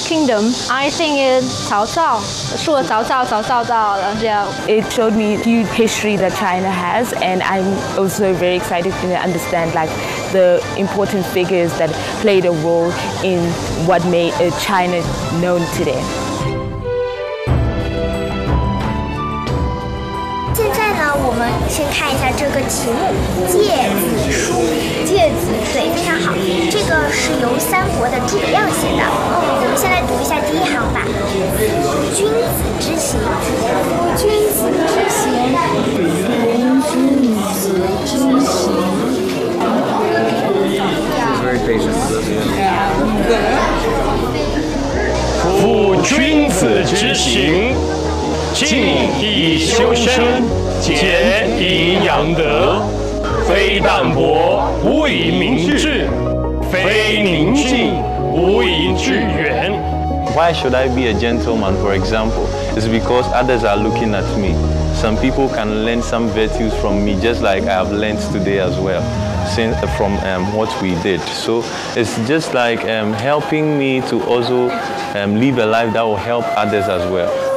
kingdom. I think it's 曹操，说曹操到了这样。 It showed me huge history that China has, and I'm also very excited to understand like the important figures that played a role in what made China known today. 现在呢，我们先看一下这个题目《诫子书》。诫子，对，非常好。这个是由三国的诸葛亮写的。我们先来读一下第一行吧。君子之行，君子之行，君子之行。 Very patient. 夫君子之行，静以修身，俭以养德，非淡泊，无以明志，非宁静，无以致远。 Why should I be a gentleman, for example? It's because others are looking at me. Some people can learn some virtues from me, just like I have learned today as well, from what we did. So it's just like helping me to also live a life that will help others as well.